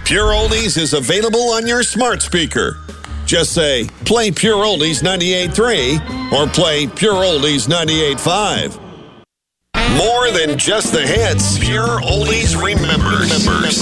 Pure Oldies is available on your smart speaker. Just say, play Pure Oldies 98.3 or play Pure Oldies 98.5. More than just the hits, Pure Oldies remembers.